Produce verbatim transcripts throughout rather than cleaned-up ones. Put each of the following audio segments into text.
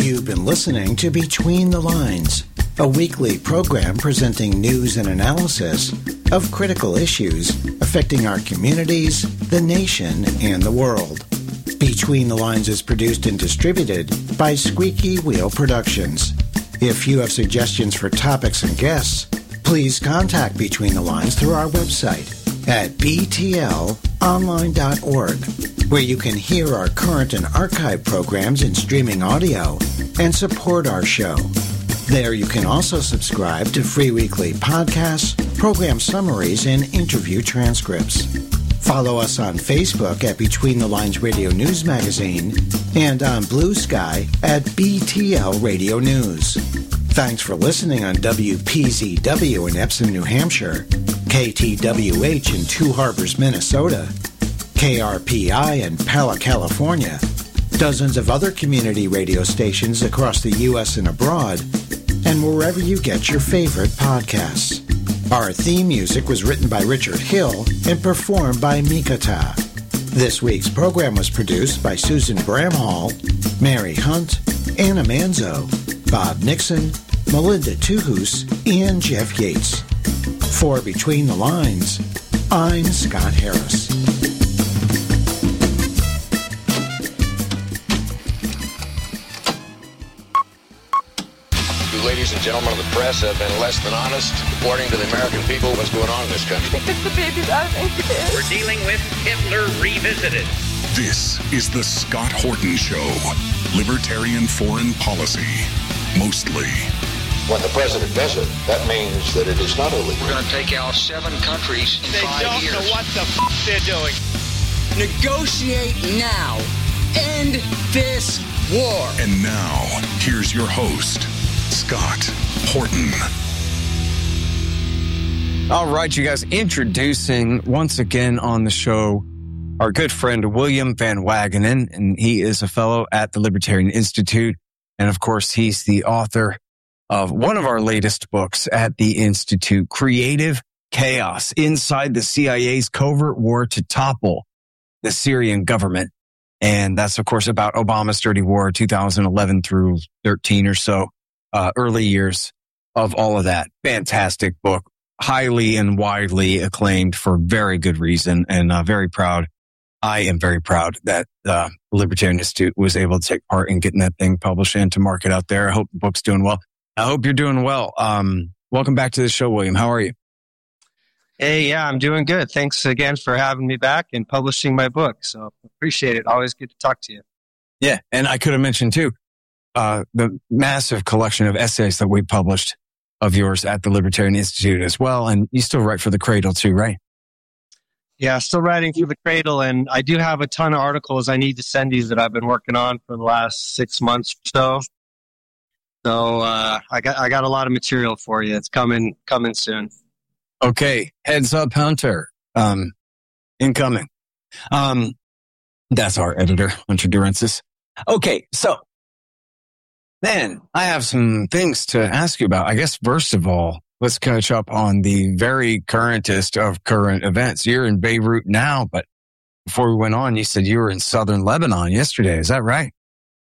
You've been listening to Between the Lines, a weekly program presenting news and analysis of critical issues affecting our communities, the nation, and the world. Between the Lines is produced and distributed by Squeaky Wheel Productions. If you have suggestions for topics and guests, please contact Between the Lines through our website at b t l online dot org, where you can hear our current and archive programs in streaming audio and support our show. There you can also subscribe to free weekly podcasts, program summaries, and interview transcripts. Follow us on Facebook at Between the Lines Radio News Magazine and on Blue Sky at B T L Radio News. Thanks for listening on W P Z W in Epsom, New Hampshire, K T W H in Two Harbors, Minnesota, K R P I in Pella, California, dozens of other community radio stations across the U S and abroad, and wherever you get your favorite podcasts. Our theme music was written by Richard Hill and performed by Mikata. This week's program was produced by Susan Bramhall, Mary Hunt, Anna Manzo, Bob Nixon, Melinda Tuhus, and Jeff Yates. For Between the Lines, I'm Scott Harris. You ladies and gentlemen of the press have been less than honest reporting to the American people what's going on in this country. The baby's out of incubation. We're dealing with Hitler revisited. This is the Scott Horton Show. Libertarian foreign policy. Mostly. When the president does it, that means that it is not illegal. We're going to take out seven countries in they five don't years. know what the f*** they're doing. Negotiate now. End this war. And now, here's your host, Scott Horton. All right, you guys, introducing once again on the show our good friend William Van Wagenen, and he is a fellow at the Libertarian Institute. And of course, he's the author of one of our latest books at the Institute, Creative Chaos, Inside the C I A's Covert War to Topple the Syrian Government. And that's, of course, about Obama's dirty war, two thousand eleven through thirteen or so, uh, early years of all of that. Fantastic book, highly and widely acclaimed for very good reason, and uh, very proud. I am very proud that uh, the Libertarian Institute was able to take part in getting that thing published and to market out there. I hope the book's doing well. I hope you're doing well. Um, welcome back to the show, William. How are you? Hey, yeah, I'm doing good. Thanks again for having me back and publishing my book. So appreciate it. Always good to talk to you. Yeah, and I could have mentioned too, uh, the massive collection of essays that we published of yours at the Libertarian Institute as well. And you still write for the Cradle too, right? Yeah, still writing for the Cradle. And I do have a ton of articles I need to send you that I've been working on for the last six months or so. So uh, I got I got a lot of material for you. It's coming coming soon. Okay, heads up, Hunter. Um, incoming. Um, that's our editor, Hunter Durensis. Okay, so then I have some things to ask you about. I guess first of all, let's catch up on the very currentest of current events. You're in Beirut now, but before we went on, you said you were in southern Lebanon yesterday. Is that right?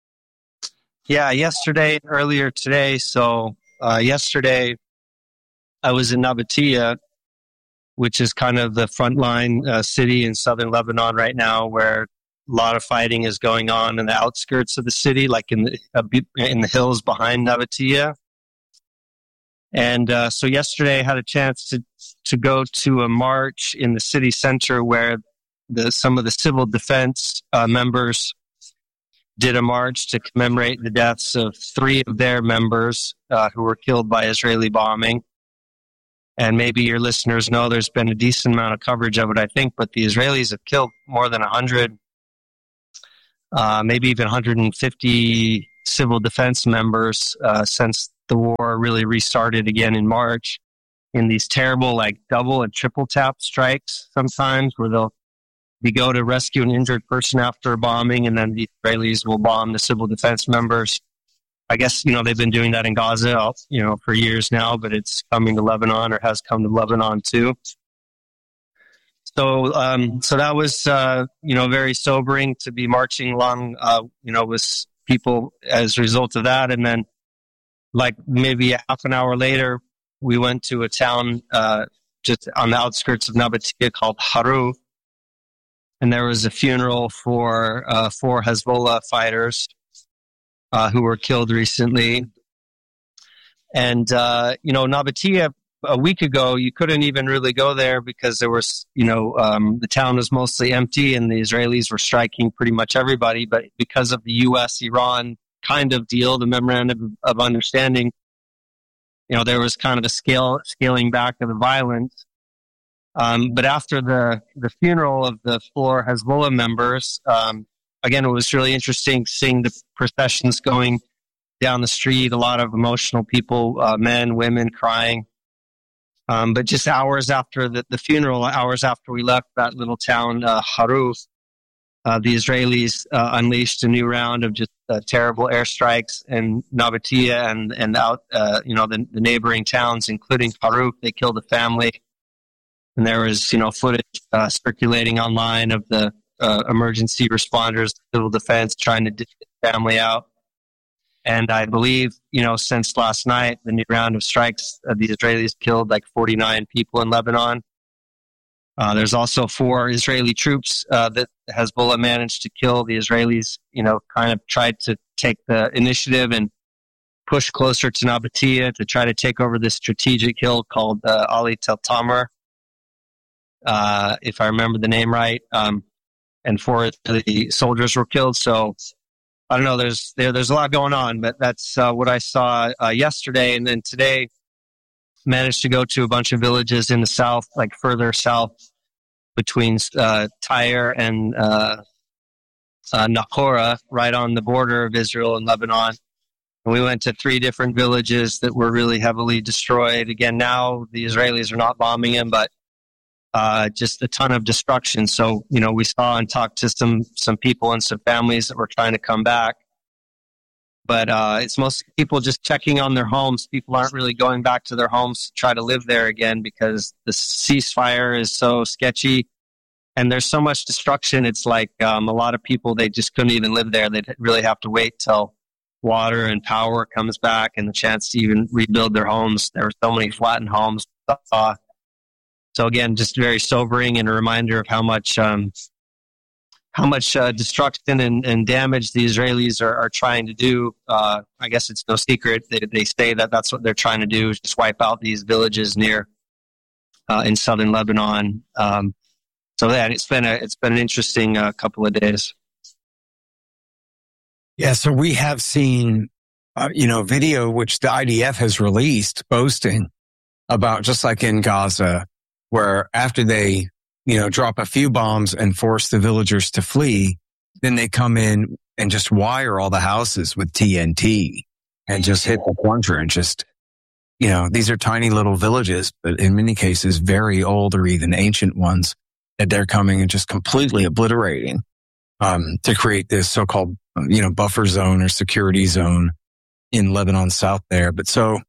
Yeah, yesterday, earlier today. So uh, yesterday, I was in Nabatea, which is kind of the frontline uh, city in southern Lebanon right now, where a lot of fighting is going on in the outskirts of the city, like in the uh, in the hills behind Nabatea. And uh, so yesterday, I had a chance to to go to a march in the city center where the some of the civil defense uh, members did a march to commemorate the deaths of three of their members uh, who were killed by Israeli bombing. And maybe your listeners know there's been a decent amount of coverage of it, I think, but the Israelis have killed more than one hundred, uh, maybe even one hundred fifty civil defense members uh, since the war really restarted again in March, in these terrible like double and triple tap strikes sometimes, where they'll we go to rescue an injured person after a bombing, and then the Israelis will bomb the civil defense members. I guess, you know, they've been doing that in Gaza, you know, for years now, but it's coming to Lebanon, or has come to Lebanon too. So, um, so that was, uh, you know, very sobering to be marching along, uh, you know, with people as a result of that. And then like maybe a half an hour later, we went to a town uh, just on the outskirts of Nabatea called Haru. And there was a funeral for uh, four Hezbollah fighters uh, who were killed recently. And, uh, you know, Nabatea, a week ago, you couldn't even really go there because there was, you know, um, the town was mostly empty and the Israelis were striking pretty much everybody. But because of the U S Iran kind of deal, the memorandum of understanding, you know, there was kind of a scale scaling back of the violence. Um, but after the, the funeral of the four Hezbollah members, um, again, it was really interesting seeing the processions going down the street, a lot of emotional people, uh, men, women crying. Um, but just hours after the, the funeral, hours after we left that little town, uh, Haru, uh, the Israelis uh, unleashed a new round of just uh, terrible airstrikes in Nabatea and and out, uh, you know, the, the neighboring towns, including Haru. They killed a family, and there was, you know, footage uh, circulating online of the uh, emergency responders, civil defense, trying to dig the family out. And I believe, you know, since last night, the new round of strikes, uh, the Israelis killed like forty-nine people in Lebanon. Uh, there's also four Israeli troops uh, that Hezbollah managed to kill. The Israelis, you know, kind of tried to take the initiative and push closer to Nabatea to try to take over this strategic hill called uh, Ali Tel Tamar, uh, if I remember the name right. Um, and four of the soldiers were killed. So I don't know. There's there, there's a lot going on, but that's uh, what I saw uh, yesterday, and then today managed to go to a bunch of villages in the south, like further south between uh, Tyre and uh, uh, Naqoura, right on the border of Israel and Lebanon. And we went to three different villages that were really heavily destroyed. Again, now the Israelis are not bombing them, but Uh, just a ton of destruction. So, you know, we saw and talked to some some people and some families that were trying to come back. But uh, it's most people just checking on their homes. People aren't really going back to their homes to try to live there again because the ceasefire is so sketchy. And there's so much destruction. It's like um, a lot of people, they just couldn't even live there. They'd really have to wait till water and power comes back and the chance to even rebuild their homes. There were so many flattened homes. Uh, So again, just very sobering and a reminder of how much um, how much uh, destruction and, and damage the Israelis are, are trying to do. Uh, I guess it's no secret. They, they say that that's what they're trying to do, is just wipe out these villages near uh, in southern Lebanon. Um, so yeah, it's been a it's been an interesting uh, couple of days. Yeah, so we have seen, uh, you know, video which the I D F has released boasting about, just like in Gaza, where after they, you know, drop a few bombs and force the villagers to flee, then they come in and just wire all the houses with T N T and just hit the plunger and just, you know, these are tiny little villages, but in many cases very old or even ancient ones that they're coming and just completely obliterating um, to create this so-called, you know, buffer zone or security zone in Lebanon South there. But so,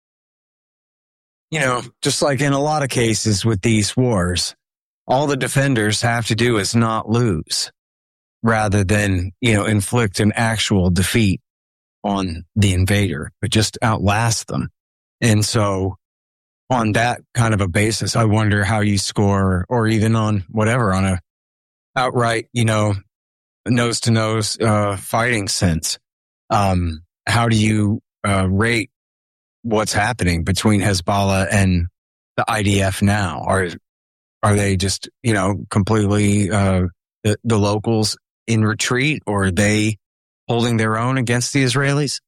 you know, just like in a lot of cases with these wars, all the defenders have to do is not lose rather than, you know, inflict an actual defeat on the invader, but just outlast them. And so on that kind of a basis, I wonder how you score, or even on whatever, on a outright, you know, nose to nose, uh, fighting sense. Um, how do you, uh, rate what's happening between Hezbollah and the I D F now? Are are they just, you know, completely uh, the, the locals in retreat, or are they holding their own against the Israelis?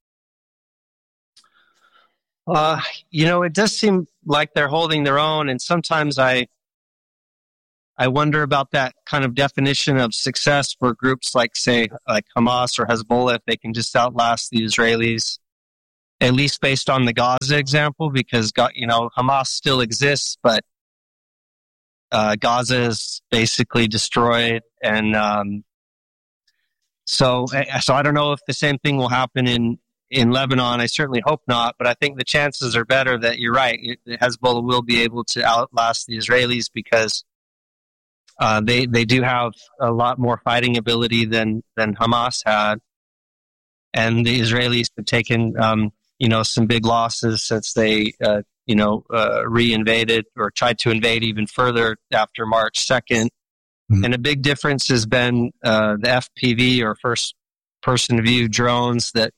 Uh, you know, it does seem like they're holding their own, and sometimes I I wonder about that kind of definition of success for groups like, say, like Hamas or Hezbollah, if they can just outlast the Israelis, at least based on the Gaza example, because, you know, Hamas still exists, but uh, Gaza is basically destroyed. And um, so so I don't know if the same thing will happen in, in Lebanon. I certainly hope not, but I think the chances are better that you're right. Hezbollah will be able to outlast the Israelis because uh, they, they do have a lot more fighting ability than, than Hamas had. and the Israelis have taken, um, you know, some big losses since they, uh, you know, uh, re-invaded or tried to invade even further after March second. Mm-hmm. And a big difference has been uh, the F P V or first person view drones that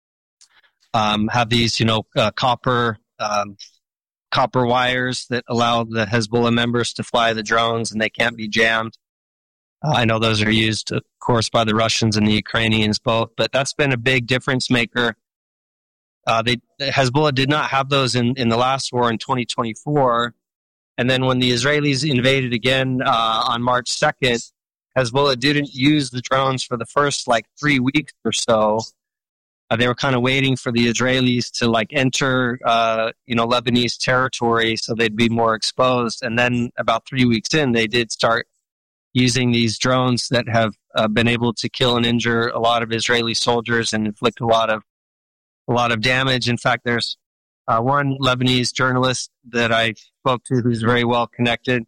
um, have these, you know, uh, copper um, copper wires that allow the Hezbollah members to fly the drones, and they can't be jammed. Uh, I know those are used, of course, by the Russians and the Ukrainians both, but that's been a big difference maker. Uh, they Hezbollah did not have those in, in the last war in twenty twenty-four. And then when the Israelis invaded again uh, on March second, Hezbollah didn't use the drones for the first like three weeks or so. Uh, they were kind of waiting for the Israelis to like enter, uh, you know, Lebanese territory so they'd be more exposed. And then about three weeks in, they did start using these drones that have uh, been able to kill and injure a lot of Israeli soldiers and inflict a lot of a lot of damage. In fact, there's uh, one Lebanese journalist that I spoke to who's very well connected,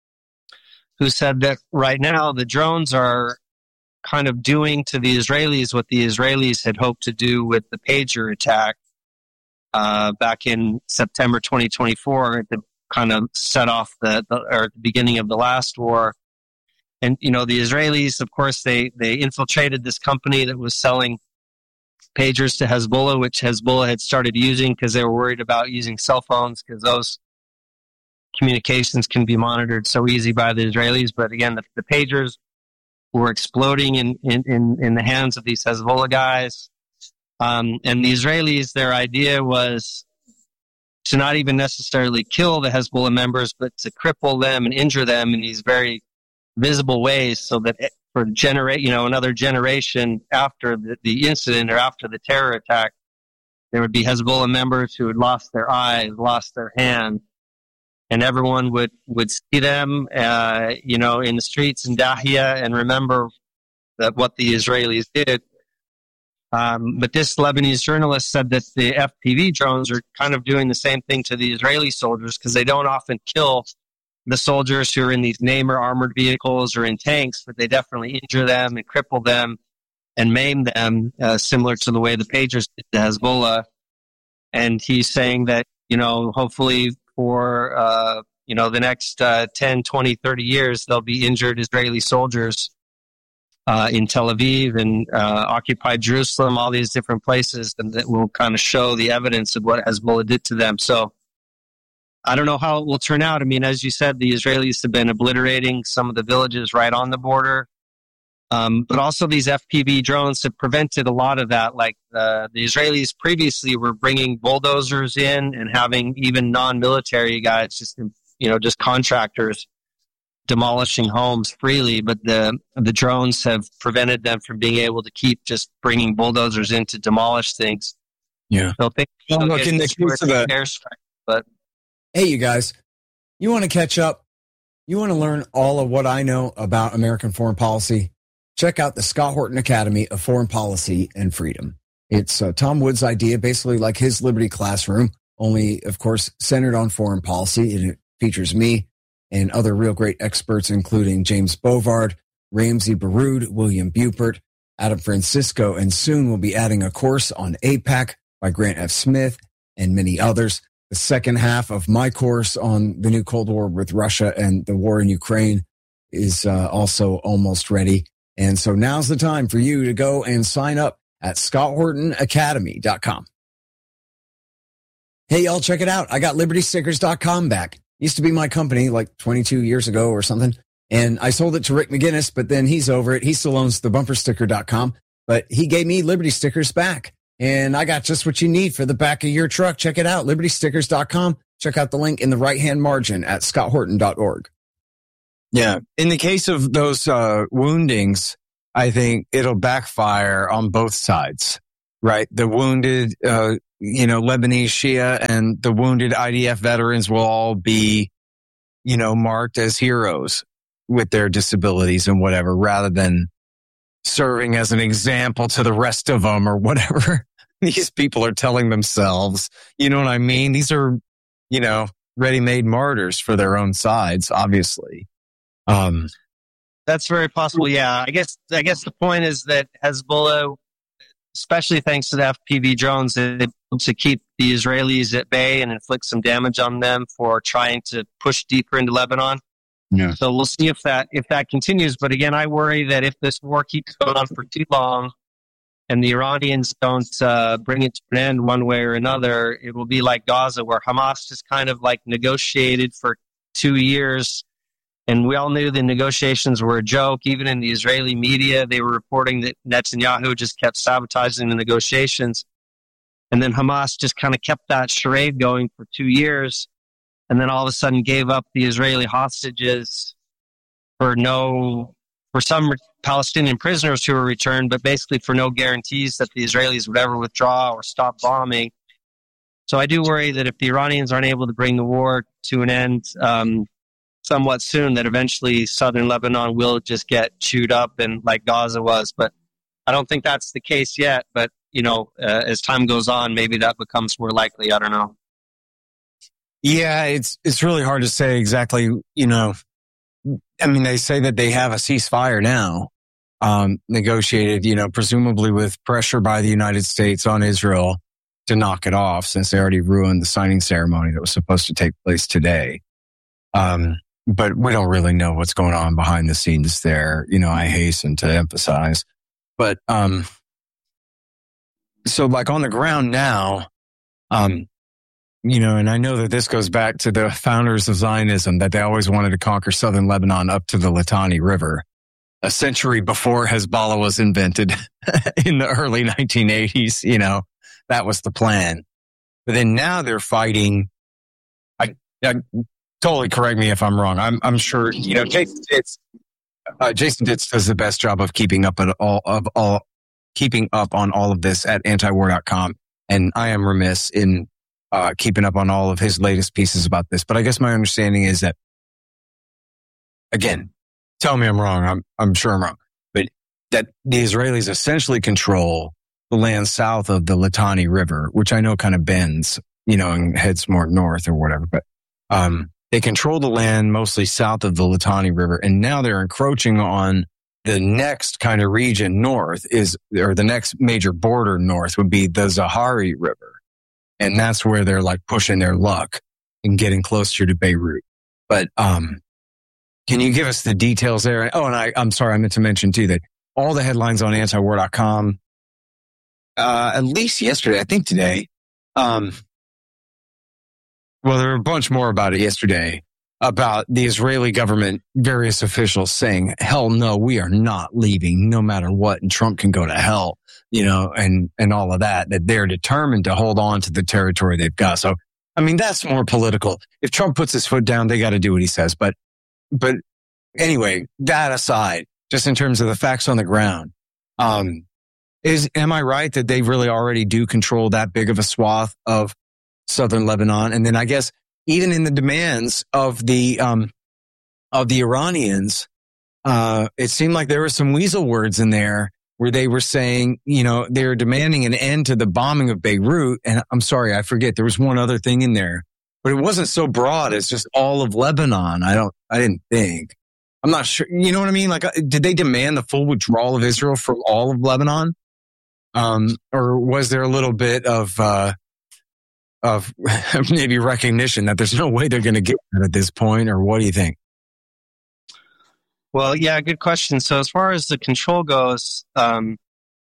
who said that right now the drones are kind of doing to the Israelis what the Israelis had hoped to do with the pager attack uh, back in September twenty twenty-four to kind of set off the, the or at the beginning of the last war. And, you know, the Israelis, of course, they, they infiltrated this company that was selling pagers to Hezbollah, which Hezbollah had started using because they were worried about using cell phones because those communications can be monitored so easy by the Israelis. But again, the, the pagers were exploding in, in, in, in the hands of these Hezbollah guys. Um, and the Israelis, their idea was to not even necessarily kill the Hezbollah members, but to cripple them and injure them in these very visible ways so that for generate, you know, another generation after the, the incident or after the terror attack, there would be Hezbollah members who had lost their eyes, lost their hands, and everyone would, would see them, uh, you know, in the streets in Dahia and remember that what the Israelis did. Um, but this Lebanese journalist said that the F P V drones are kind of doing the same thing to the Israeli soldiers because they don't often kill the soldiers who are in these Namer armored vehicles or in tanks, but they definitely injure them and cripple them and maim them, uh, similar to the way the pagers did to Hezbollah. And he's saying that, you know, hopefully for, uh, you know, the next uh, ten, twenty, thirty years, there'll be injured Israeli soldiers uh, in Tel Aviv and uh, occupied Jerusalem, all these different places, and that will kind of show the evidence of what Hezbollah did to them. So I don't know how it will turn out. I mean, as you said, the Israelis have been obliterating some of the villages right on the border. Um, but also these F P V drones have prevented a lot of that. Like uh, the Israelis previously were bringing bulldozers in and having even non-military guys, just, you know, just contractors demolishing homes freely. But the the drones have prevented them from being able to keep just bringing bulldozers in to demolish things. Yeah. So things well, look, in the case of a airstrike, but hey, you guys, you want to catch up? You want to learn all of what I know about American foreign policy? Check out the Scott Horton Academy of Foreign Policy and Freedom. It's uh, Tom Wood's idea, basically like his Liberty Classroom, only, of course, centered on foreign policy. And it features me and other real great experts, including James Bovard, Ramsey Baroud, William Bupert, Adam Francisco, and soon we'll be adding a course on AIPAC by Grant F. Smith and many others. The second half of my course on the new Cold War with Russia and the war in Ukraine is uh, also almost ready. And so now's the time for you to go and sign up at scott horton academy dot com. Hey, y'all, check it out. I got liberty stickers dot com back. Used to be my company like twenty-two years ago or something. And I sold it to Rick McGinnis, but then he's over it. He still owns the bumper sticker dot com, but he gave me Liberty stickers back. And I got just what you need for the back of your truck. Check it out, liberty stickers dot com. Check out the link in the right-hand margin at scott horton dot org. Yeah. In the case of those uh, woundings, I think it'll backfire on both sides, right? The wounded, uh, you know, Lebanese Shia and the wounded I D F veterans will all be, you know, marked as heroes with their disabilities and whatever, rather than serving as an example to the rest of them or whatever these people are telling themselves. You know what I mean? These are, you know, ready-made martyrs for their own sides, obviously. Um, That's very possible. Yeah, I guess I guess the point is that Hezbollah especially thanks to the F P V drones, they're able to keep the Israelis at bay and inflict some damage on them for trying to push deeper into Lebanon. Yeah. So we'll see if that if that continues. But again, I worry that if this war keeps going on for too long and the Iranians don't uh, bring it to an end one way or another, it will be like Gaza, where Hamas just kind of like negotiated for two years. And we all knew the negotiations were a joke. Even in the Israeli media, they were reporting that Netanyahu just kept sabotaging the negotiations. And then Hamas just kind of kept that charade going for two years. And then all of a sudden gave up the Israeli hostages for no, for some Palestinian prisoners who were returned, but basically for no guarantees that the Israelis would ever withdraw or stop bombing. So I do worry that if the Iranians aren't able to bring the war to an end um, somewhat soon, that eventually southern Lebanon will just get chewed up and like Gaza was. But I don't think that's the case yet. But, you know, uh, as time goes on, maybe that becomes more likely. I don't know. Yeah, it's it's really hard to say exactly, you know. I mean, they say that they have a ceasefire now, um, negotiated, you know, presumably with pressure by the United States on Israel to knock it off, since they already ruined the signing ceremony that was supposed to take place today. Um, but we don't really know what's going on behind the scenes there, you know, I hasten to emphasize. But, um, so like on the ground now, um, you know, and I know that this goes back to the founders of Zionism, that they always wanted to conquer southern Lebanon up to the Litani River. A century before Hezbollah was invented in the early nineteen eighties, you know, that was the plan. But then now they're fighting. I, I totally correct me if I'm wrong. I'm, I'm sure, you know, Jason Ditz, uh, Jason Ditz does the best job of keeping up at all of all, keeping up on all of this at antiwar dot com. And I am remiss in Uh, keeping up on all of his latest pieces about this. But I guess my understanding is that, again, tell me I'm wrong. I'm, I'm sure I'm wrong. But that the Israelis essentially control the land south of the Litani River, which I know kind of bends, you know, and heads more north or whatever. But, um, they control the land mostly south of the Litani River. And now they're encroaching on the next kind of region north is, or the next major border north would be the Zahari River. And that's where they're like pushing their luck and getting closer to Beirut. But, um, can you give us the details there? Oh, and I, I'm sorry, I meant to mention too that all the headlines on antiwar dot com, uh, at least yesterday, I think today, um, well, there were a bunch more about it yesterday, about the Israeli government, various officials saying, hell no, we are not leaving no matter what. And Trump can go to hell, you know, and, and all of that, that they're determined to hold on to the territory they've got. So, I mean, that's more political. If Trump puts his foot down, they got to do what he says. But, but anyway, that aside, just in terms of the facts on the ground, um, is, am I right that they really already do control that big of a swath of southern Lebanon? And then I guess, even in the demands of the, um, of the Iranians, uh, it seemed like there were some weasel words in there where they were saying, you know, they were demanding an end to the bombing of Beirut. And I'm sorry, I forget. There was one other thing in there, but it wasn't so broad as just all of Lebanon. I don't, I didn't think. I'm not sure. You know what I mean? Like, did they demand the full withdrawal of Israel from all of Lebanon? Um, or was there a little bit of, uh, of maybe recognition that there's no way they're going to get it at this point, or what do you think? Well, yeah, good question. So as far as the control goes, um,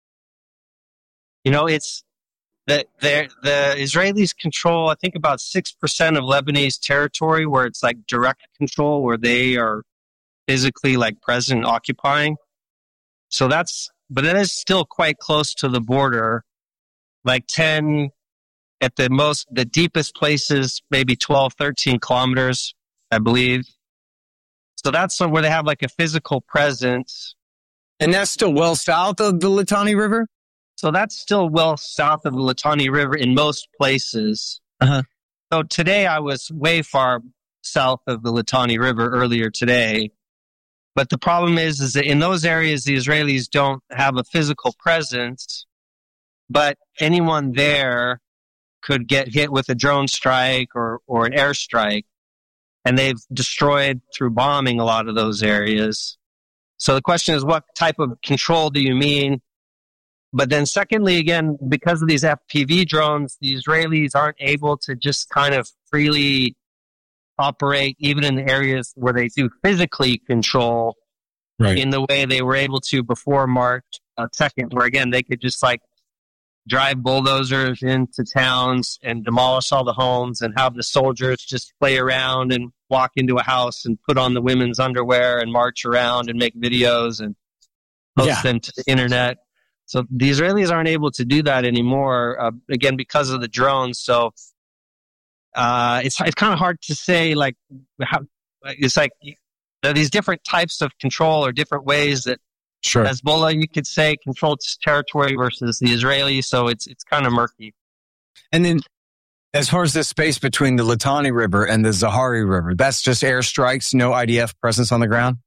you know, it's the, the, the Israelis control, I think, about six percent of Lebanese territory, where it's like direct control, where they are physically like present occupying. So that's, but it is still quite close to the border, like ten, at the most, the deepest places, maybe twelve, thirteen kilometers, I believe. So that's where they have like a physical presence. And that's still well south of the Litani River? So that's still well south of the Litani River in most places. Uh-huh. So today I was way far south of the Litani River earlier today. But the problem is, is that in those areas, the Israelis don't have a physical presence, but anyone there could get hit with a drone strike or, or an airstrike. And they've destroyed through bombing a lot of those areas. So the question is, what type of control do you mean but then secondly, again, because of these F P V drones, the Israelis aren't able to just kind of freely operate even in the areas where they do physically control right. in the way they were able to before March uh, second, where again, they could just like drive bulldozers into towns and demolish all the homes and have the soldiers just play around and walk into a house and put on the women's underwear and march around and make videos and post yeah. them to the internet. So the Israelis aren't able to do that anymore, uh, again, because of the drones. So uh, it's it's kind of hard to say, like, how it's like there are these different types of control or different ways that Sure. Hezbollah, you could say, controls territory versus the Israelis, so it's it's kind of murky. And then, as far as the space between the Litani River and the Zahari River, that's just airstrikes, no I D F presence on the ground?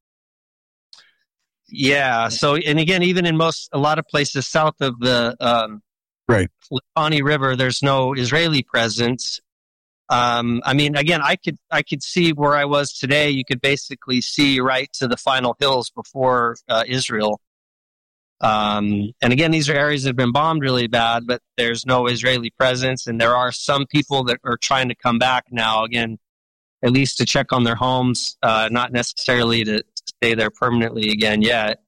Yeah, so, and again, even in most, a lot of places south of the um, right. Litani River, there's no Israeli presence. Um, I mean, again, I could I could see where I was today. You could basically see right to the final hills before uh, Israel. Um, and again, these are areas that have been bombed really bad, but there's no Israeli presence. And there are some people that are trying to come back now, again, at least to check on their homes, uh, not necessarily to, to stay there permanently again yet.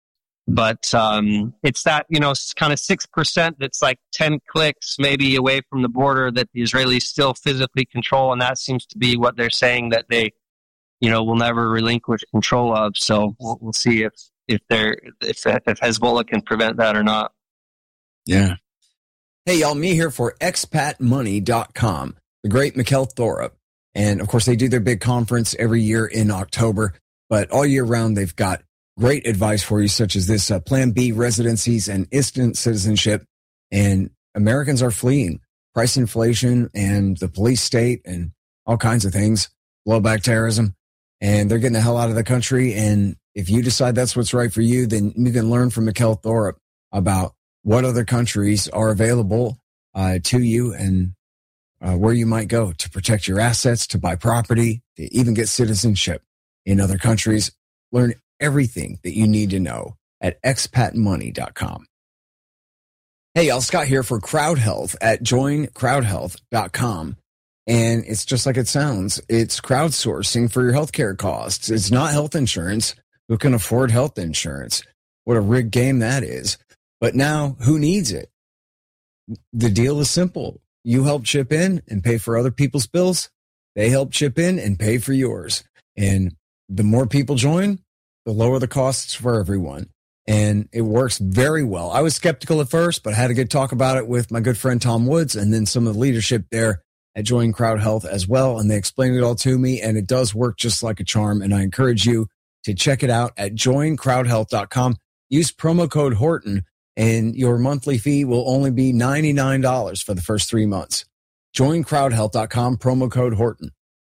But um, it's that, you know, kind of six percent that's like ten clicks maybe away from the border that the Israelis still physically control. And that seems to be what they're saying that they, you know, will never relinquish control of. So we'll, we'll see if, if they're, if, if Hezbollah can prevent that or not. Yeah. Hey, y'all, me here for expat money dot com, the great Mikkel Thorup. And of course, they do their big conference every year in October, but all year round, they've got great advice for you, such as this uh, Plan B residencies and instant citizenship. And Americans are fleeing price inflation and the police state and all kinds of things, blowback terrorism, and they're getting the hell out of the country. And if you decide that's what's right for you, then you can learn from Mikkel Thorup about what other countries are available uh, to you and uh, where you might go to protect your assets, to buy property, to even get citizenship in other countries. Learn everything that you need to know at expat money dot com. Hey, y'all, Scott here for Crowd Health at join crowd health dot com. And it's just like it sounds. It's crowdsourcing for your healthcare costs. It's not health insurance. Who can afford health insurance? What a rigged game that is. But now, who needs it? The deal is simple. You help chip in and pay for other people's bills. They help chip in and pay for yours. And the more people join, the lower the costs for everyone. And it works very well. I was skeptical at first, but I had a good talk about it with my good friend Tom Woods and then some of the leadership there at Join Crowd Health as well. And they explained it all to me, and it does work just like a charm. And I encourage you to check it out at join crowd health dot com. Use promo code Horton, and your monthly fee will only be ninety-nine dollars for the first three months. join crowd health dot com, promo code Horton.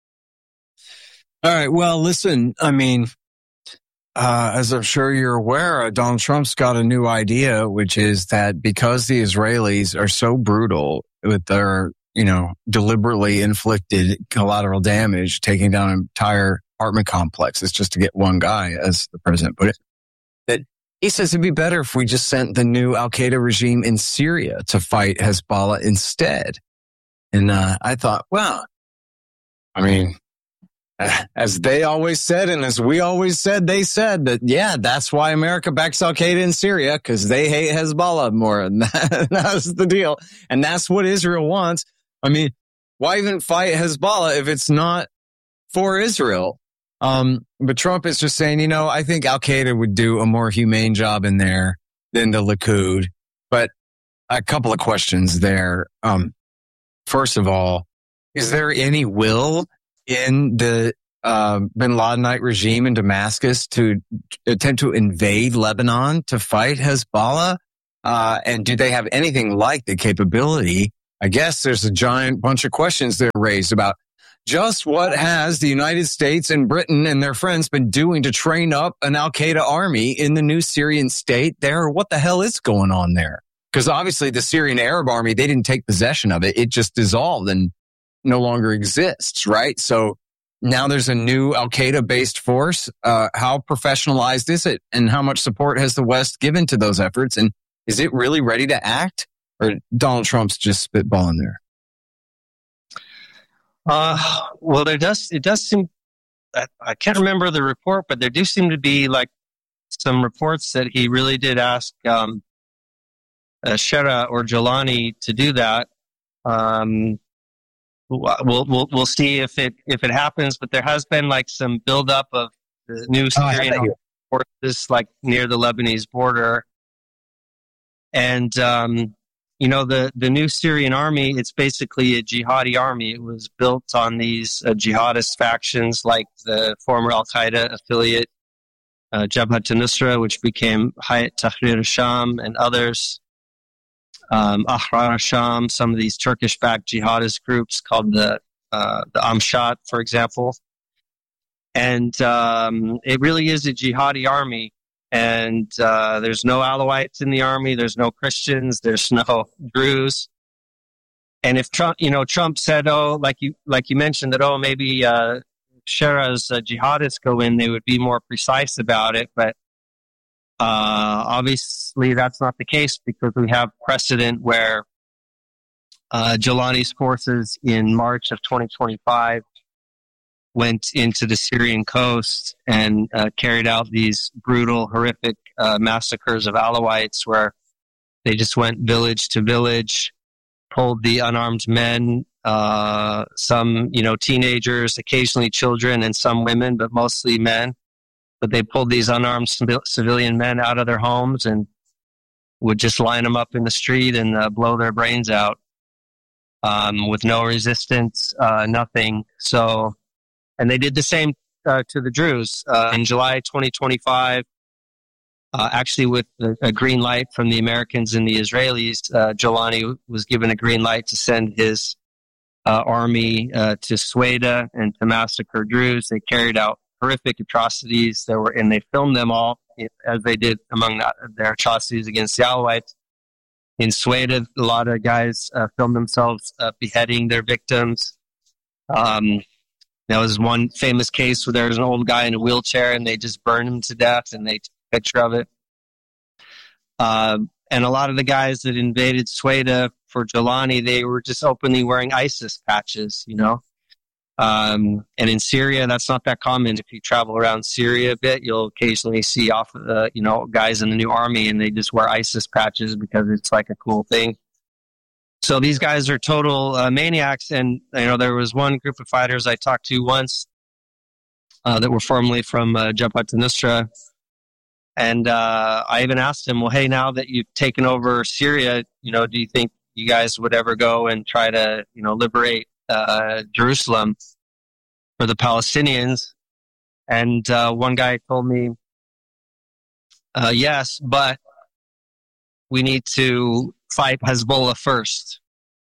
All right. Well, listen, I mean, Uh, as I'm sure you're aware, uh, Donald Trump's got a new idea, which is that because the Israelis are so brutal with their, you know, deliberately inflicted collateral damage, taking down entire apartment complexes just to get one guy, as the president put it, that he says it'd be better if we just sent the new Al-Qaeda regime in Syria to fight Hezbollah instead. And uh, I thought, well, I mean, as they always said, and as we always said, they said that, yeah, that's why America backs Al-Qaeda in Syria, because they hate Hezbollah more. And that, that's the deal. And that's what Israel wants. I mean, why even fight Hezbollah if it's not for Israel? Um, but Trump is just saying, you know, I think Al-Qaeda would do a more humane job in there than the Likud. But a couple of questions there. Um, first of all, is there any will in the uh, bin Ladenite regime in Damascus to attempt to invade Lebanon to fight Hezbollah? Uh, and do they have anything like the capability? I guess there's a giant bunch of questions there raised about just what has the United States and Britain and their friends been doing to train up an Al-Qaeda army in the new Syrian state there? What the hell is going on there? Because obviously the Syrian Arab army, they didn't take possession of it. It just dissolved and no longer exists, right? So now there's a new Al-Qaeda based force. Uh, how professionalized is it? And how much support has the West given to those efforts? And Is it really ready to act, or Donald Trump's just spitballing there? Uh, well, there does, it does seem, I, I can't remember the report, but there do seem to be like some reports that he really did ask, um, uh, Shera or Jolani to do that. Um, we'll, we'll, we'll see if it, if it happens, but there has been like some buildup of the new Syrian oh, forces like near the Lebanese border. And, um, you know, the, the new Syrian army, it's basically a jihadi army. It was built on these uh, jihadist factions like the former Al-Qaeda affiliate, uh, Jabhat al-Nusra, which became Hayat Tahrir al-Sham, and others, um, Ahrar al-Sham, some of these Turkish-backed jihadist groups called the, uh, the Amshat, for example. And um, it really is a jihadi army. And uh, there's no Alawites in the army. There's no Christians. There's no Druze. And if Trump, you know, Trump said, "Oh, like you, like you mentioned that, oh, maybe uh, Shera's uh, jihadists go in," they would be more precise about it. But uh, obviously, that's not the case because we have precedent where uh, Jolani's forces in March of twenty twenty-five went into the Syrian coast and uh, carried out these brutal, horrific uh, massacres of Alawites where they just went village to village, pulled the unarmed men, uh, some, you know, teenagers, occasionally children, and some women, but mostly men. But they pulled these unarmed civilian men out of their homes and would just line them up in the street and uh, blow their brains out um, with no resistance, uh, nothing. So, and they did the same uh, to the Druze. Uh, in July twenty twenty-five, uh, actually with a, a green light from the Americans and the Israelis, uh, Jolani was given a green light to send his uh, army uh, to Sueda and to massacre Druze. They carried out horrific atrocities. There were, and they filmed them all, as they did among the, their atrocities against the Alawites. In Sueda, a lot of guys uh, filmed themselves uh, beheading their victims. Um, There was one famous case where there was an old guy in a wheelchair and they just burned him to death, and they took a picture of it. Uh, and a lot of the guys that invaded Sueda for Jolani, they were just openly wearing ISIS patches, you know. Um, and in Syria, that's not that common. If you travel around Syria a bit, you'll occasionally see off, uh, you know, guys in the new army and they just wear ISIS patches because it's like a cool thing. So these guys are total uh, maniacs, and you know there was one group of fighters I talked to once uh, that were formerly from uh, Jabhat al-Nusra, and uh, I even asked him, "Well, hey, now that you've taken over Syria, you know, do you think you guys would ever go and try to, you know, liberate uh, Jerusalem for the Palestinians?" And uh, one guy told me, uh, "Yes, but we need to fight Hezbollah first."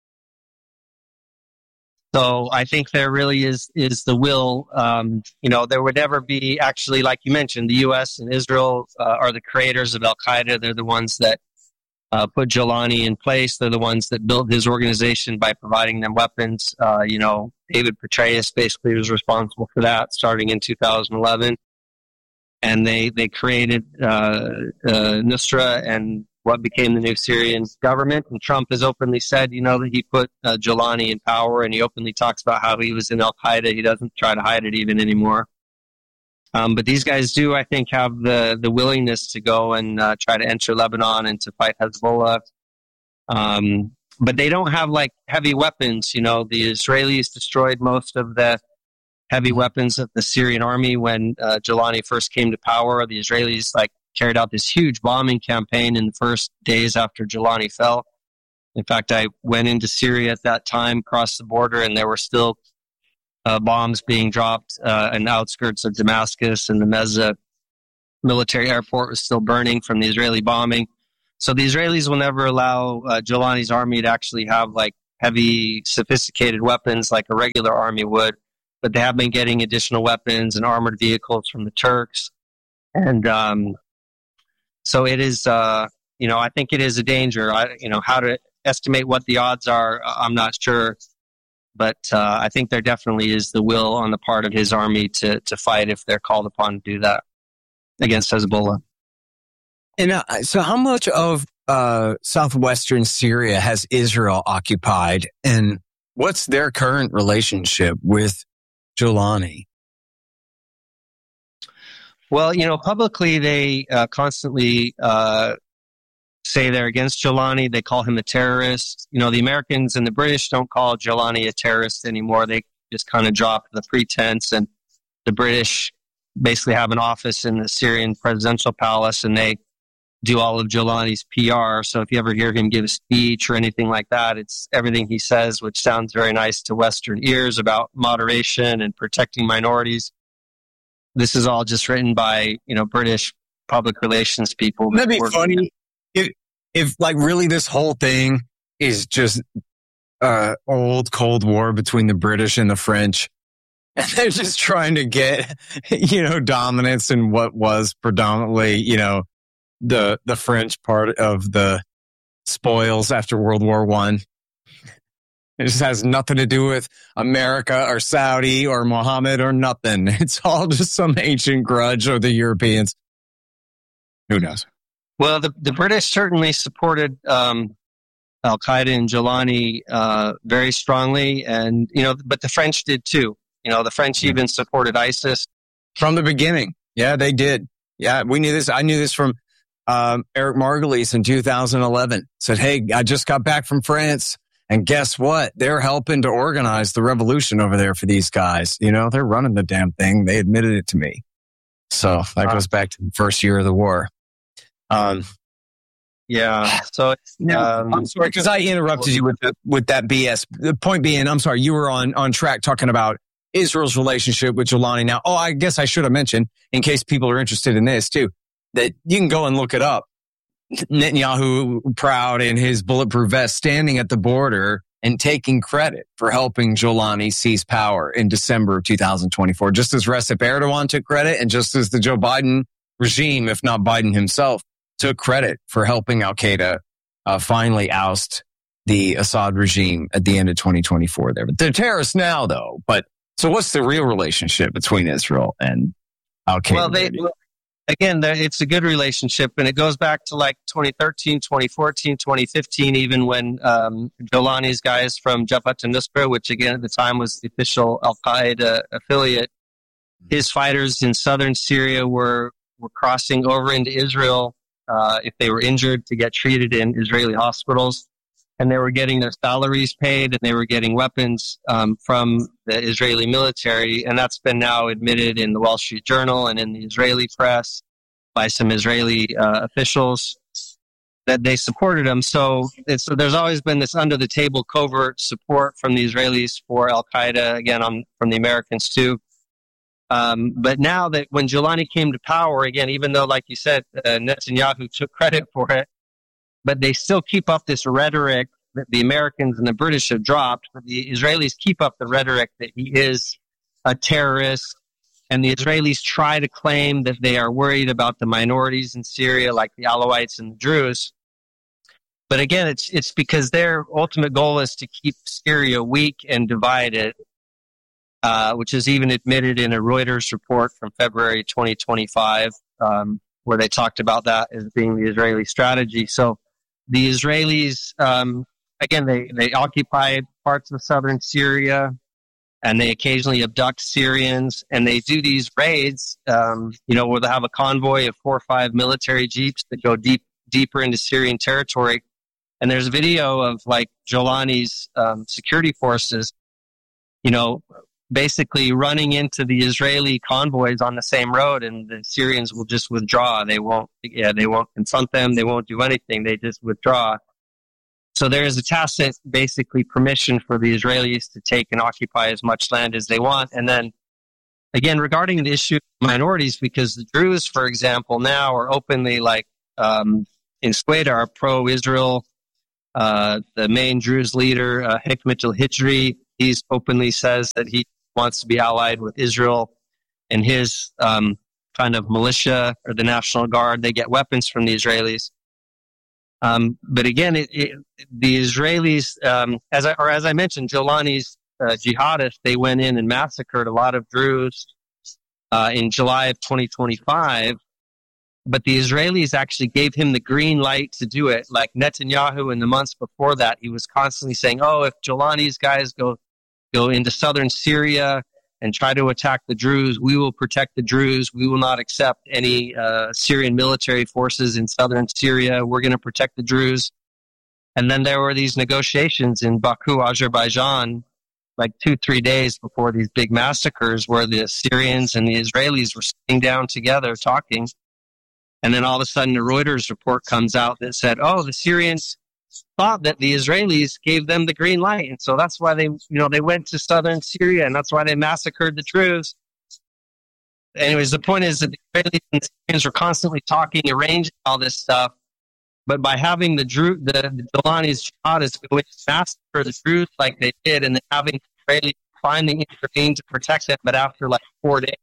So I think there really is is the will. Um, you know, there would never be, actually, like you mentioned, the U S and Israel uh, are the creators of Al-Qaeda. They're the ones that uh, put Jolani in place. They're the ones that built his organization by providing them weapons. Uh, you know, David Petraeus basically was responsible for that starting in two thousand eleven. And they, they created uh, uh, Nusra and what became the new Syrian government. And Trump has openly said, you know, that he put uh, Jolani in power, and he openly talks about how he was in Al-Qaeda. He doesn't try to hide it even anymore. Um, but these guys do, I think, have the, the willingness to go and uh, try to enter Lebanon and to fight Hezbollah. Um, but they don't have, like, heavy weapons. You know, the Israelis destroyed most of the heavy weapons of the Syrian army when uh, Jolani first came to power. The Israelis, like, carried out this huge bombing campaign in the first days after Jolani fell. In fact, I went into Syria at that time, crossed the border, and there were still uh, bombs being dropped uh, in the outskirts of Damascus, and the Meza military airport was still burning from the Israeli bombing. So the Israelis will never allow uh, Jolani's army to actually have like heavy, sophisticated weapons like a regular army would, but they have been getting additional weapons and armored vehicles from the Turks. And, um, So it is, uh, you know, I think it is a danger. I, you know, how to estimate what the odds are, I'm not sure. But uh, I think there definitely is the will on the part of his army to, to fight if they're called upon to do that against Hezbollah. And uh, so how much of uh, southwestern Syria has Israel occupied, and what's their current relationship with Jolani? Well, you know, publicly they uh, constantly uh, say they're against Jolani. They call him a terrorist. You know, the Americans and the British don't call Jolani a terrorist anymore. They just kind of drop the pretense, and the British basically have an office in the Syrian presidential palace, and they do all of Jolani's P R. So if you ever hear him give a speech or anything like that, it's everything he says, which sounds very nice to Western ears about moderation and protecting minorities. This is all just written by, you know, British public relations people. That'd be funny if, if like really this whole thing is just uh old Cold War between the British and the French. And they're just trying to get, you know, dominance in what was predominantly, you know, the the French part of the spoils after World War One. It just has nothing to do with America or Saudi or Mohammed or nothing. It's all just some ancient grudge of the Europeans. Who knows? Well, the, the British certainly supported um, Al-Qaeda and Jolani uh, very strongly, and you know, but the French did too. You know, the French even supported ISIS from the beginning. Yeah, they did. Yeah, we knew this. I knew this from um, Eric Margulies in two thousand eleven. Said, "Hey, I just got back from France. And guess what? They're helping to organize the revolution over there for these guys. You know, they're running the damn thing. They admitted it to me." So that goes back to the first year of the war. Um, yeah. So um, I'm sorry because I interrupted you with the, with that B S. The point being, I'm sorry, you were on on track talking about Israel's relationship with Jolani. Now, oh, I guess I should have mentioned, in case people are interested in this too, that you can go and look it up. Netanyahu, proud in his bulletproof vest, standing at the border and taking credit for helping Jolani seize power in December of two thousand twenty-four, just as Recep Erdogan took credit and just as the Joe Biden regime, if not Biden himself, took credit for helping Al-Qaeda uh, finally oust the Assad regime at the end of twenty twenty-four there. But they're terrorists now, though. But so what's the real relationship between Israel and Al-Qaeda? Well, they... Again, it's a good relationship, and it goes back to like twenty thirteen, twenty fourteen, twenty fifteen, even when um, Jolani's guys from Jabhat al-Nusra, which again at the time was the official Al-Qaeda affiliate, his fighters in southern Syria were, were crossing over into Israel uh, if they were injured to get treated in Israeli hospitals, and they were getting their salaries paid, and they were getting weapons um, from the Israeli military, and that's been now admitted in the Wall Street Journal and in the Israeli press by some Israeli uh, officials that they supported them. So, it's, so there's always been this under-the-table covert support from the Israelis for Al-Qaeda, again, on, from the Americans too. Um, but now that when Jolani came to power, again, even though, like you said, uh, Netanyahu took credit for it, but they still keep up this rhetoric that the Americans and the British have dropped. But the Israelis keep up the rhetoric that he is a terrorist. And the Israelis try to claim that they are worried about the minorities in Syria, like the Alawites and the Druze. But again, it's it's because their ultimate goal is to keep Syria weak and divided, uh, which is even admitted in a Reuters report from February twenty twenty-five, um, where they talked about that as being the Israeli strategy. So the Israelis, um, again, they, they occupy parts of southern Syria, and they occasionally abduct Syrians, and they do these raids, um, you know, where they have a convoy of four or five military jeeps that go deep deeper into Syrian territory. And there's a video of, like, Jolani's um, security forces, you know, basically running into the Israeli convoys on the same road, and the Syrians will just withdraw. They won't, yeah, they won't confront them. They won't do anything. They just withdraw. So there is a tacit, basically, permission for the Israelis to take and occupy as much land as they want. And then, again, regarding the issue of minorities, because the Druze, for example, now are openly, like, um, in Sweden, are pro-Israel. Uh, the main Druze leader, uh, Hikmet al-Hijri, he's openly says that he wants to be allied with Israel, and his um, kind of militia or the National Guard, they get weapons from the Israelis. Um, but again, it, it, the Israelis, um, as I, or as I mentioned, Jolani's uh, jihadists, they went in and massacred a lot of Druze uh, in July of twenty twenty-five. but the Israelis actually gave him the green light to do it. Like Netanyahu in the months before that, he was constantly saying, oh, if Jolani's guys go go into southern Syria and try to attack the Druze, we will protect the Druze. We will not accept any uh, Syrian military forces in southern Syria. We're going to protect the Druze. And then there were these negotiations in Baku, Azerbaijan, like two, three days before these big massacres where the Syrians and the Israelis were sitting down together talking. And then all of a sudden a Reuters report comes out that said, oh, the Syrians thought that the Israelis gave them the green light. And so that's why they, you know, they went to southern Syria, and that's why they massacred the Druze. Anyways, the point is that the Israelis and the Syrians were constantly talking, arranging all this stuff. But by having the Drew, the, the Jolani's jihadists go in to massacre the Druze like they did, and then having the Israelis finally intervene to protect them, but after like four days,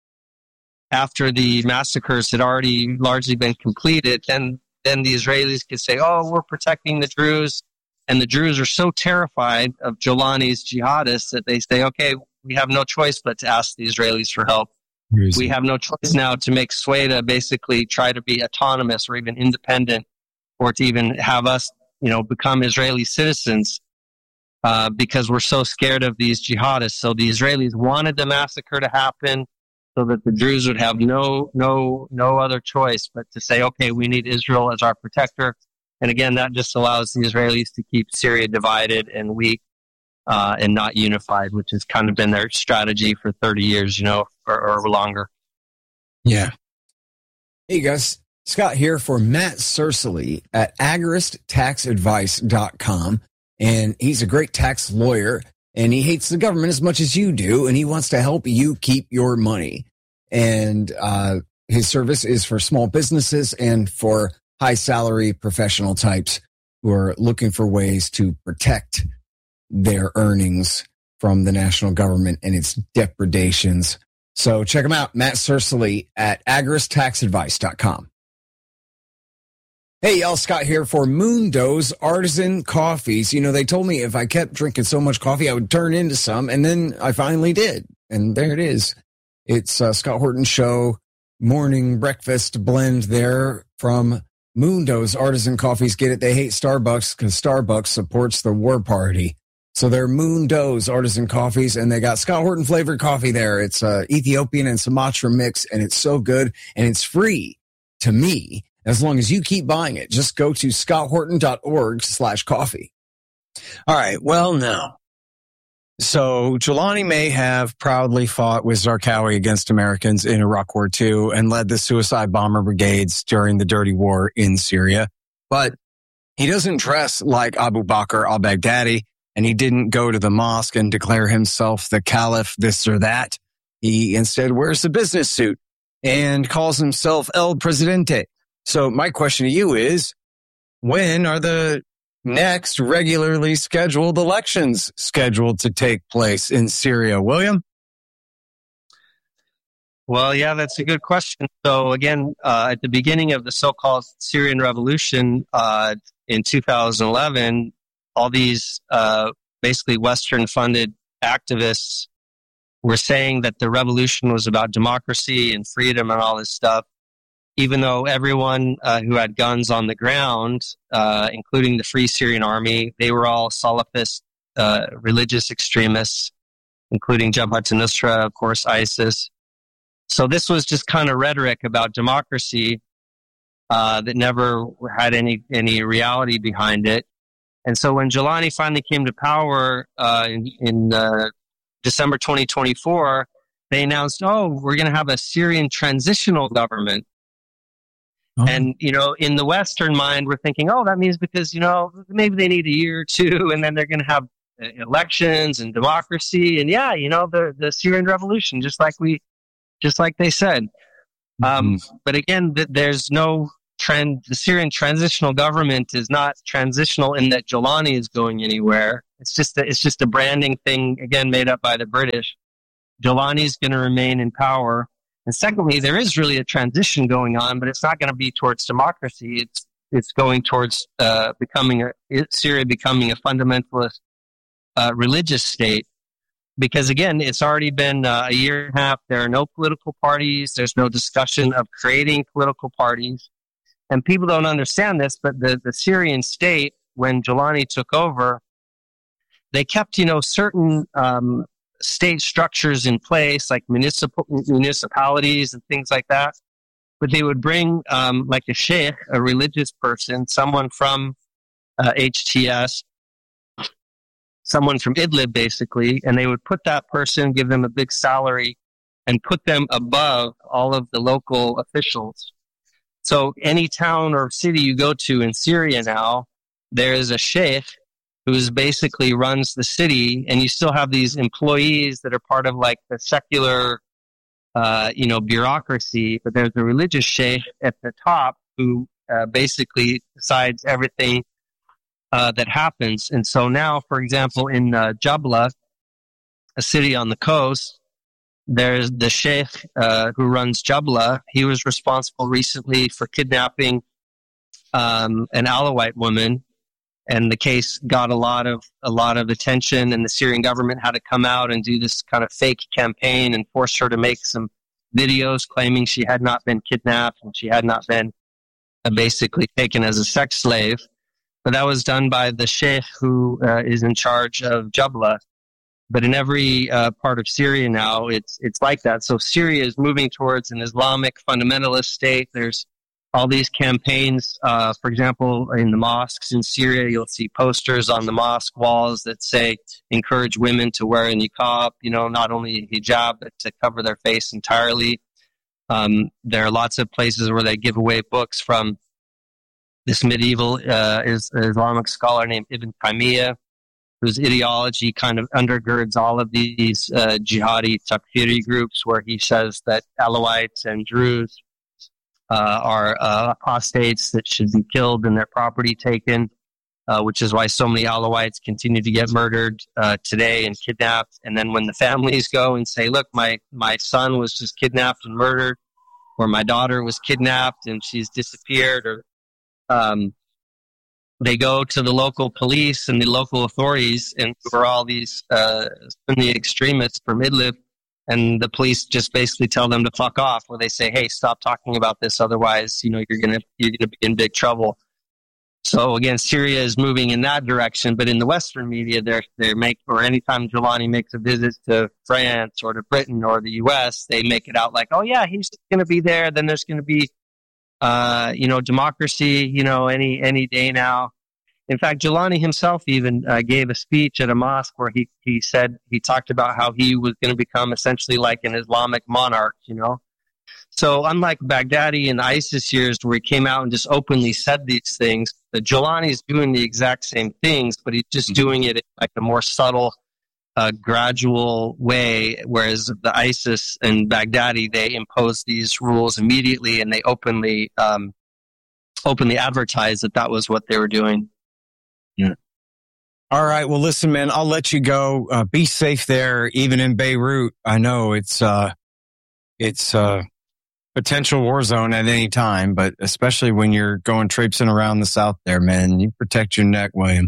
after the massacres had already largely been completed, then then the Israelis could say, oh, we're protecting the Druze. And the Druze are so terrified of Jolani's jihadists that they say, okay, we have no choice but to ask the Israelis for help. We have no choice now to make Sweda basically try to be autonomous or even independent, or to even have us, you know, become Israeli citizens uh, because we're so scared of these jihadists. So the Israelis wanted the massacre to happen so that the Druze would have no, no, no other choice but to say, okay, we need Israel as our protector. And again, that just allows the Israelis to keep Syria divided and weak uh, and not unified, which has kind of been their strategy for thirty years, you know, or, or longer. Yeah. Hey guys, Scott here for Matt Cercily at agorist tax advice dot com. And he's a great tax lawyer. And he hates the government as much as you do, and he wants to help you keep your money. And uh, his service is for small businesses and for high-salary professional types who are looking for ways to protect their earnings from the national government and its depredations. So check him out, Matt Cercily at agorist tax advice dot com. Hey, y'all, Scott here for Mundo's Artisan Coffees. You know, they told me if I kept drinking so much coffee, I would turn into some, and then I finally did. And there it is. It's uh, Scott Horton Show morning breakfast blend there from Mundo's Artisan Coffees. Get it? They hate Starbucks because Starbucks supports the war party. So they're Mundo's Artisan Coffees, and they got Scott Horton flavored coffee there. It's uh, Ethiopian and Sumatra mix, and it's so good, and it's free to me. As long as you keep buying it, just go to scotthorton.org slash coffee. All right. Well, no. So Jelani may have proudly fought with Zarqawi against Americans in Iraq War Two and led the suicide bomber brigades during the dirty war in Syria. But he doesn't dress like Abu Bakr al-Baghdadi, and he didn't go to the mosque and declare himself the caliph, this or that. He instead wears a business suit and calls himself El Presidente. So my question to you is, when are the next regularly scheduled elections scheduled to take place in Syria, William? Well, yeah, that's a good question. So again, uh, at the beginning of the so-called Syrian revolution uh, in two thousand eleven, all these uh, basically Western-funded activists were saying that the revolution was about democracy and freedom and all this stuff. Even though everyone uh, who had guns on the ground, uh, including the Free Syrian Army, they were all Salafist uh, religious extremists, including Jabhat al-Nusra, of course, ISIS. So this was just kind of rhetoric about democracy uh, that never had any any reality behind it. And so when Jelani finally came to power uh, in, in uh, December twenty twenty-four, they announced, oh, we're going to have a Syrian transitional government. Oh. And, you know, in the Western mind, we're thinking, oh, that means because, you know, maybe they need a year or two and then they're going to have elections and democracy. And yeah, you know, the, the Syrian revolution, just like we, just like they said. Mm-hmm. Um, but again, th- there's no trend. The Syrian transitional government is not transitional in that Jelani is going anywhere. It's just a, it's just a branding thing, again, made up by the British. Jelani is going to remain in power. And secondly, there is really a transition going on, but it's not going to be towards democracy. It's it's going towards uh, becoming a, Syria becoming a fundamentalist uh, religious state. because again, it's already been uh, a year and a half. There are no political parties. There's no discussion of creating political parties. And people don't understand this, but the, the Syrian state, when Jolani took over, they kept, you know, certain um, state structures in place, like municipal municipalities and things like that. But they would bring um, like a sheikh, a religious person, someone from uh, H T S, someone from Idlib, basically, and they would put that person, give them a big salary, and put them above all of the local officials. So any town or city you go to in Syria now, there is a sheikh who basically runs the city, and you still have these employees that are part of like the secular, uh, you know, bureaucracy, but there's a religious sheikh at the top who uh, basically decides everything Uh, that happens. And so now, for example, in uh, Jabla, a city on the coast, there's the sheikh uh, who runs Jabla. He was responsible recently for kidnapping um, an Alawite woman, and the case got a lot of a lot of attention. And the Syrian government had to come out and do this kind of fake campaign and force her to make some videos claiming she had not been kidnapped and she had not been uh, basically taken as a sex slave. But that was done by the sheikh who uh, is in charge of Jabla. But in every uh, part of Syria now, it's it's like that. So Syria is moving towards an Islamic fundamentalist state. There's all these campaigns. Uh, for example, in the mosques in Syria, you'll see posters on the mosque walls that say, encourage women to wear a niqab, you know, not only hijab, but to cover their face entirely. Um, there are lots of places where they give away books from this medieval uh, is Islamic scholar named Ibn Taymiyyah, whose ideology kind of undergirds all of these uh, jihadi takfiri groups, where he says that Alawites and Druze uh, are uh, apostates that should be killed and their property taken, uh, which is why so many Alawites continue to get murdered uh, today and kidnapped. And then when the families go and say, look, my, my son was just kidnapped and murdered, or my daughter was kidnapped and she's disappeared, or Um, they go to the local police and the local authorities, and for all these uh, Sunni extremists from Idlib, and the police just basically tell them to fuck off, or they say, "Hey, stop talking about this, otherwise, you know, you're gonna you're gonna be in big trouble." So again, Syria is moving in that direction, but in the Western media, they're they make or anytime Jolani makes a visit to France or to Britain or the U S, they make it out like, "Oh yeah, he's going to be there. Then there's going to be." Uh, you know, democracy, you know, any any day now. In fact, Jolani himself even uh, gave a speech at a mosque where he, he said, he talked about how he was going to become essentially like an Islamic monarch, you know. So unlike Baghdadi and the ISIS years where he came out and just openly said these things, the Jolani is doing the exact same things, but he's just doing it in like a more subtle, uh, gradual way, whereas the ISIS and Baghdadi, they impose these rules immediately and they openly um, openly advertise that that was what they were doing. Yeah. All right. Well, listen, man, I'll let you go. Uh, be safe there, even in Beirut. I know it's uh, it's a potential war zone at any time, but especially when you're going traipsing around the south there, man, you protect your neck, William.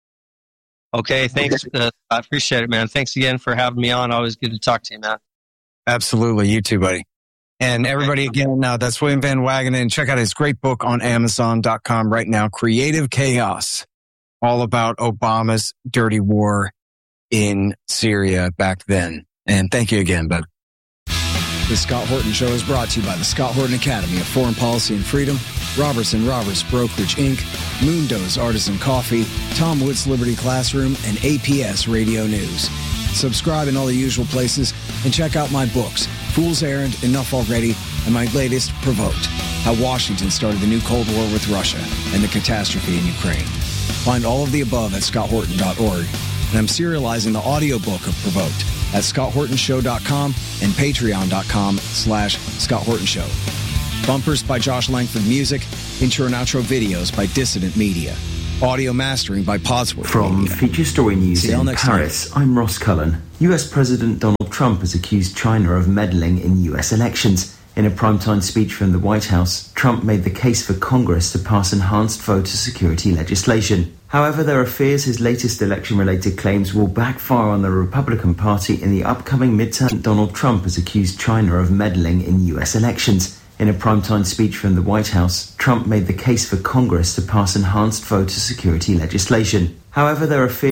Okay, thanks. Uh, I appreciate it, man. Thanks again for having me on. Always good to talk to you, man. Absolutely. You too, buddy. And everybody, again, uh, that's William Van Wagenen. Check out his great book on Amazon dot com right now, Creative Chaos, all about Obama's dirty war in Syria back then. And thank you again, bud. The Scott Horton Show is brought to you by the Scott Horton Academy of Foreign Policy and Freedom, Robertson Roberts Brokerage Incorporated, Moondo's Artisan Coffee, Tom Woods Liberty Classroom, and A P S Radio News. Subscribe in all the usual places and check out my books, Fool's Errand, Enough Already, and my latest, Provoked, How Washington Started the New Cold War with Russia and the Catastrophe in Ukraine. Find all of the above at scott horton dot org, and I'm serializing the audiobook of Provoked at scott horton show dot com and patreon dot com slash Scott Horton Show. Bumpers by Josh Langford Music, intro and outro videos by Dissident Media. Audio mastering by Podsworth From Media. Feature Story News See you all in next Paris, time. I'm Ross Cullen. U S President Donald Trump has accused China of meddling in U S elections. In a primetime speech from the White House, Trump made the case for Congress to pass enhanced voter security legislation. However, there are fears his latest election-related claims will backfire on the Republican Party in the upcoming midterm. Donald Trump has accused China of meddling in U S elections. In a primetime speech from the White House, Trump made the case for Congress to pass enhanced voter security legislation. However, there are fears